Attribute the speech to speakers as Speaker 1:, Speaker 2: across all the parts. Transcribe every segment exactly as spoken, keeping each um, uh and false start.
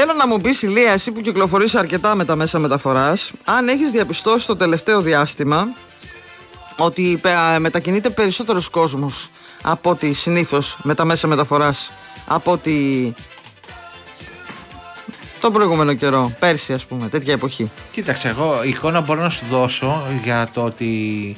Speaker 1: Θέλω να μου πεις, Ηλία, εσύ που κυκλοφορείς αρκετά με τα μέσα μεταφοράς, αν έχεις διαπιστώσει το τελευταίο διάστημα ότι μετακινείται περισσότερος κόσμος από ότι συνήθως με τα μέσα μεταφοράς, από ότι τον προηγούμενο καιρό, πέρσι ας πούμε, τέτοια εποχή.
Speaker 2: Κοίταξε, εγώ εικόνα μπορώ να σου δώσω για το ότι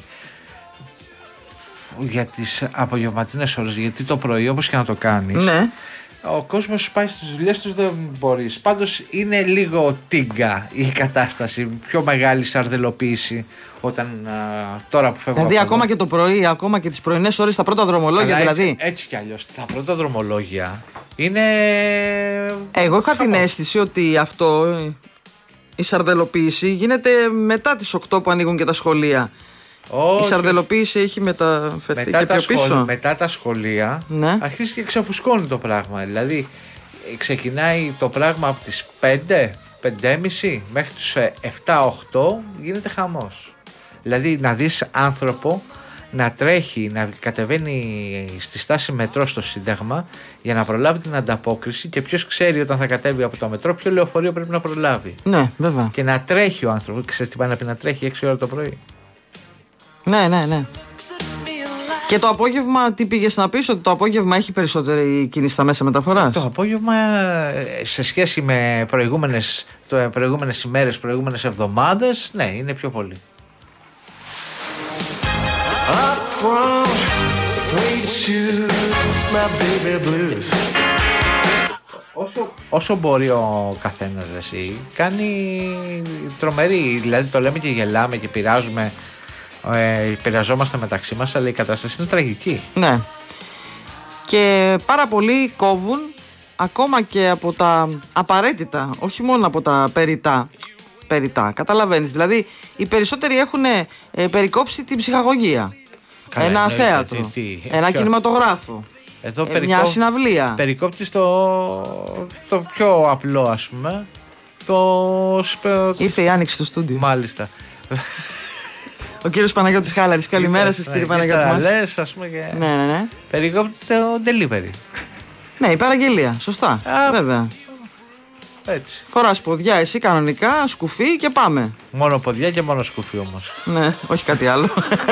Speaker 2: για τις απογευματινές ώρες, γιατί το πρωί όπως και να το κάνεις, ναι, ο κόσμος πάει στις δουλειές του, δεν μπορείς. Πάντως είναι λίγο τίγκα η κατάσταση, πιο μεγάλη σαρδελοποίηση όταν α, τώρα που φεύγω.
Speaker 1: Δηλαδή ακόμα εδώ, και το πρωί, ακόμα και τις πρωινές ώρες στα πρώτα δρομολόγια. Αλλά δηλαδή.
Speaker 2: Έτσι, έτσι κι αλλιώς, στα πρώτα δρομολόγια είναι.
Speaker 1: Εγώ είχα την αίσθηση ότι αυτό, η σαρδελοποίηση, γίνεται μετά τις οκτώ που ανοίγουν και τα σχολεία. Όχι. Η σαρδελοποίηση έχει μεταφερθεί μετά και πιο πίσω.
Speaker 2: Σχολ, μετά τα σχολεία, ναι, αρχίζει και ξεφουσκώνει το πράγμα. Δηλαδή ξεκινάει το πράγμα από τις πέντε, πέντε και μισή μέχρι τους επτά οκτώ, γίνεται χαμός. Δηλαδή να δεις άνθρωπο να τρέχει, να κατεβαίνει στη στάση μετρό στο Σύνταγμα για να προλάβει την ανταπόκριση, και ποιος ξέρει όταν θα κατέβει από το μετρό ποιο λεωφορείο πρέπει να προλάβει.
Speaker 1: Ναι, βέβαια.
Speaker 2: Και να τρέχει ο άνθρωπος. Ξέρεις τι πάει να πει, να τρέχει έξι ώρα το πρωί.
Speaker 1: Ναι, ναι, ναι. Και το απόγευμα, τι πήγες να πεις, ότι το απόγευμα έχει περισσότερη κίνηση στα μέσα μεταφοράς?
Speaker 2: Το απόγευμα σε σχέση με προηγούμενες, προηγούμενες ημέρες, προηγούμενες εβδομάδες, ναι, είναι πιο πολύ. Όσο, όσο μπορεί ο καθένας, εσύ, κάνει τρομερή, δηλαδή το λέμε και γελάμε και πειράζουμε, ε, πειραζόμαστε μεταξύ μας, αλλά η κατάσταση είναι τραγική.
Speaker 1: Ναι. Και πάρα πολλοί κόβουν ακόμα και από τα απαραίτητα, όχι μόνο από τα περιτά. Περιτά, καταλαβαίνεις. Δηλαδή οι περισσότεροι έχουν ε, περικόψει την ψυχαγωγία. Καλά, ένα εννοείται, θέατρο, τι, τι, ένα ποιο... κινηματογράφο,
Speaker 2: εδώ
Speaker 1: ε,
Speaker 2: περικό...
Speaker 1: μια συναυλία.
Speaker 2: Περικόπτεις το... το πιο απλό, ας πούμε. Το...
Speaker 1: Ήρθε η άνοιξη στο στούντιο.
Speaker 2: Μάλιστα.
Speaker 1: Ο κύριος Παναγιώτης Χάλαρης. Καλημέρα σας, κύριε Παναγιώτη μας.
Speaker 2: Λες, ας πούμε, και...
Speaker 1: Ναι, ναι, ναι.
Speaker 2: Περικόπτει το delivery.
Speaker 1: Ναι, η παραγγελία. Σωστά. Α, βέβαια.
Speaker 2: Έτσι.
Speaker 1: Φοράς ποδιά εσύ κανονικά, σκουφί και πάμε.
Speaker 2: Μόνο ποδιά και μόνο σκουφί όμως.
Speaker 1: Ναι, όχι κάτι άλλο.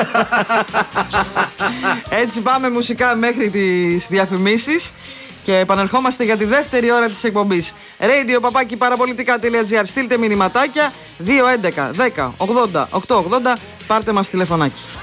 Speaker 1: Έτσι πάμε μουσικά μέχρι τις διαφημίσεις και επανερχόμαστε για τη δεύτερη ώρα της εκπομπής. Radio παπάκι παραπολιτικά τελεία τζι άρ. Στείλτε μηνυματάκια δύο έντεκα δέκα ογδόντα οκτακόσια ογδόντα. Πάρτε μας τηλεφωνάκι.